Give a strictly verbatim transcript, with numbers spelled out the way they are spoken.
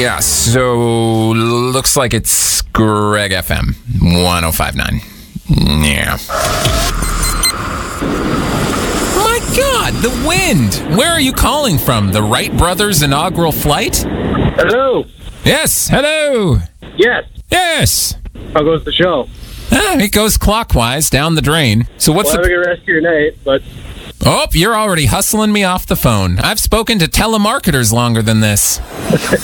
Yeah, so looks like it's Greg F M one oh five point nine. Yeah. My God, the wind! Where are you calling from? The Wright brothers' inaugural flight? Hello. Yes, hello. Yes. Yes. How goes the show? Ah, it goes clockwise down the drain. So what's well, the... Have a good rest of your night, but... Oh, you're already hustling me off the phone. I've spoken to telemarketers longer than this.